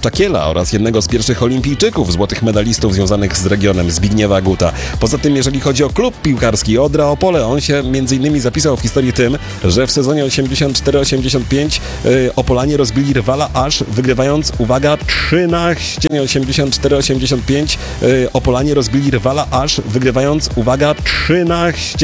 Czakiela oraz jednego z pierwszych olimpijczyków, złotych medalistów związanych z regionem, Zbigniewa Guta. Poza tym, jeżeli chodzi o klub piłkarski Odra Opole, on się m.in. zapisał w historii tym, że w sezonie 84-85 Opolanie rozbili rywala, aż wygrywając, uwaga, 13. 84-85 Opolanie rozbili rywala, aż wygrywając, uwaga, 13